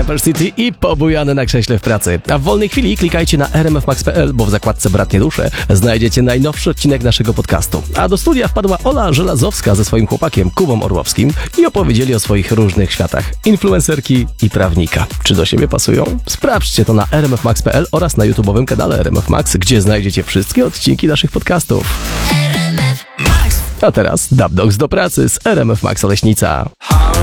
Rapper City i pobujane na krześle w pracy. A w wolnej chwili klikajcie na rmfmax.pl, bo w zakładce Bratnie Dusze znajdziecie najnowszy odcinek naszego podcastu. A do studia wpadła Ola Żelazowska ze swoim chłopakiem Kubą Orłowskim i opowiedzieli o swoich różnych światach. Influencerki i prawnika. Czy do siebie pasują? Sprawdźcie to na rmfmax.pl oraz na YouTube'owym kanale RMF Max, gdzie znajdziecie wszystkie odcinki naszych podcastów. A teraz Dub Dogs do pracy z RMF Max Oleśnica.